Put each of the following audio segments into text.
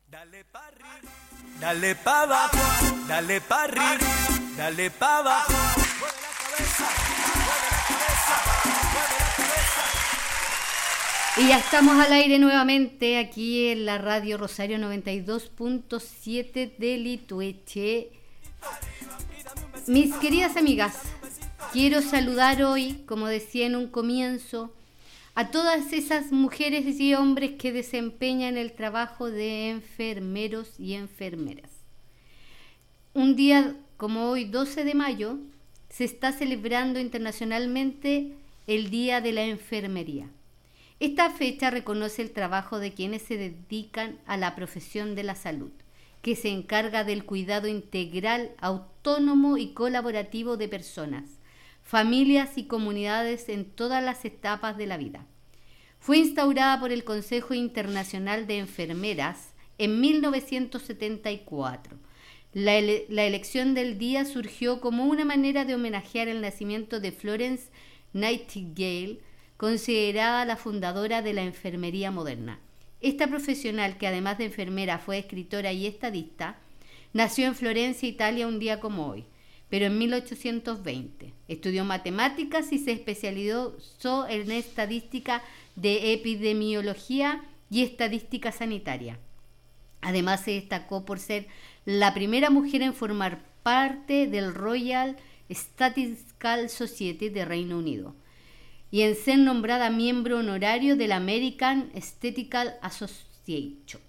Dale pa' arriba, dale pa' abajo, dale pa' arriba, dale pa' abajo. Mueve la cabeza, mueve la cabeza, mueve la cabeza. Y ya estamos al aire nuevamente aquí en la radio Rosario 92.7 de Litueche. Mis queridas amigas, quiero saludar hoy, como decía en un comienzo, a todas esas mujeres y hombres que desempeñan el trabajo de enfermeros y enfermeras. Un día como hoy, 12 de mayo, se está celebrando internacionalmente el Día de la Enfermería. Esta fecha reconoce el trabajo de quienes se dedican a la profesión de la salud, que se encarga del cuidado integral, autónomo y colaborativo de personas, familias y comunidades en todas las etapas de la vida. Fue instaurada por el Consejo Internacional de Enfermeras en 1974. La elección del día surgió como una manera de homenajear el nacimiento de Florence Nightingale, considerada la fundadora de la enfermería moderna. Esta profesional, que además de enfermera fue escritora y estadista, nació en Florencia, Italia, un día como hoy, pero en 1820. Estudió matemáticas y se especializó en estadística de epidemiología y estadística sanitaria. Además se destacó por ser la primera mujer en formar parte del Royal Statistical Society de Reino Unido y en ser nombrada miembro honorario de la American Statistical Association.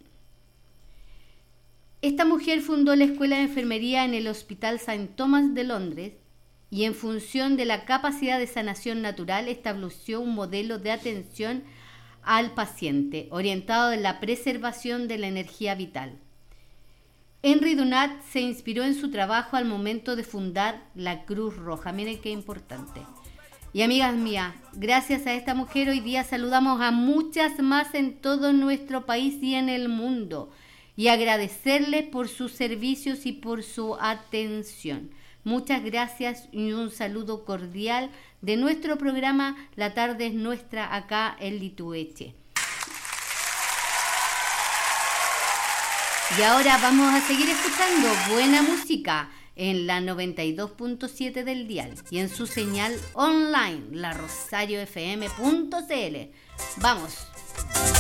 Esta mujer fundó la Escuela de Enfermería en el Hospital St. Thomas de Londres y en función de la capacidad de sanación natural estableció un modelo de atención al paciente orientado en la preservación de la energía vital. Henry Dunant se inspiró en su trabajo al momento de fundar la Cruz Roja. Miren qué importante. Y amigas mías, gracias a esta mujer hoy día saludamos a muchas más en todo nuestro país y en el mundo, y agradecerles por sus servicios y por su atención. Muchas gracias y un saludo cordial de nuestro programa La Tarde es Nuestra acá en Litueche. Y ahora vamos a seguir escuchando buena música en la 92.7 del dial y en su señal online, la rosariofm.cl. ¡Vamos!